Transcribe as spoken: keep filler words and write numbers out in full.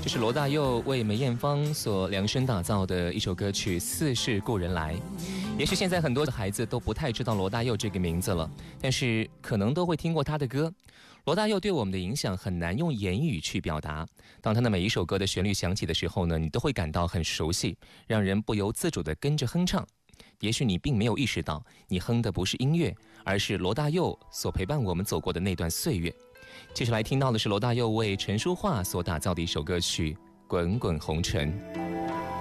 这是罗大佑为梅艳芳所量身打造的一首歌曲《似是故人来》。也许现在很多的孩子都不太知道罗大佑这个名字了，但是可能都会听过他的歌。罗大佑对我们的影响很难用言语去表达，当他的每一首歌的旋律响起的时候呢，你都会感到很熟悉，让人不由自主地跟着哼唱。也许你并没有意识到，你哼的不是音乐，而是罗大佑所陪伴我们走过的那段岁月。接下来听到的是罗大佑为陈淑桦所打造的一首歌曲《滚滚红尘》。